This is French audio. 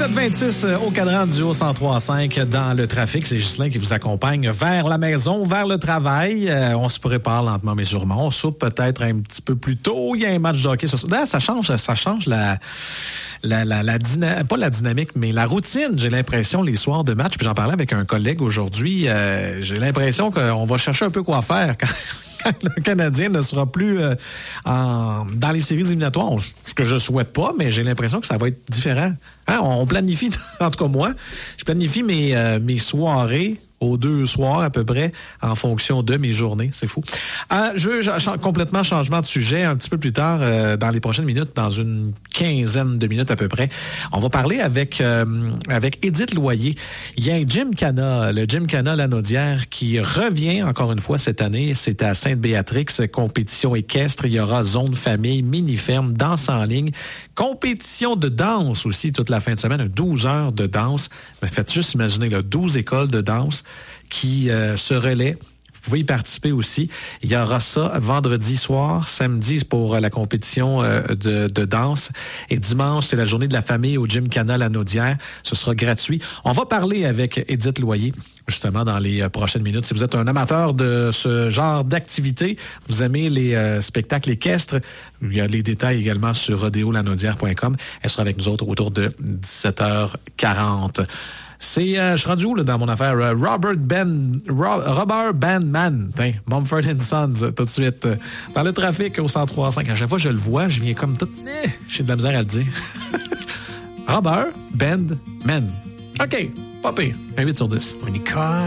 17-26 au cadran du Haut-103.5 dans le trafic. C'est Ghislain qui vous accompagne vers la maison, vers le travail. On se prépare lentement mais sûrement. On soupe peut-être un petit peu plus tôt. Il y a un match de hockey ce soir. D'ailleurs, ça change pas la dynamique, mais la routine. J'ai l'impression les soirs de match. Puis j'en parlais avec un collègue aujourd'hui. J'ai l'impression qu'on va chercher un peu quoi faire quand le Canadien ne sera plus dans les séries éliminatoires. Ce que je souhaite pas, mais j'ai l'impression que ça va être différent. Hein? On planifie, en tout cas moi, je planifie mes soirées aux 2 soirs à peu près en fonction de mes journées. C'est fou. Complètement changement de sujet un petit peu plus tard dans les prochaines minutes, dans une quinzaine de minutes à peu près. On va parler avec Édith Loyer. Il y a un Gymkhana, le Gymkhana Lanaudière qui revient encore une fois cette année. C'est à Sainte-Béatrix, compétition équestre. Il y aura zone famille, mini-ferme, danse en ligne, compétition de danse aussi toute la fin de semaine, 12 heures de danse. Mais faites juste imaginer, 12 écoles de danse qui se relaient. Vous pouvez y participer aussi. Il y aura ça vendredi soir, samedi pour la compétition de danse. Et dimanche, c'est la journée de la famille au Gymkhana Lanaudière. Ce sera gratuit. On va parler avec Édith Loyer, justement, dans les prochaines minutes. Si vous êtes un amateur de ce genre d'activité, vous aimez les spectacles équestres, il y a les détails également sur rodeolanaudière.com. Elle sera avec nous autres autour de 17h40. Je suis rendu où là, dans mon affaire? Robert Bandman, Mumford & Sons, tout de suite. Dans le trafic au 103.5. À chaque fois que je le vois, je viens comme tout... J'ai de la misère à le dire. Robert Bandman. OK, pas pire. Un 8 sur 10.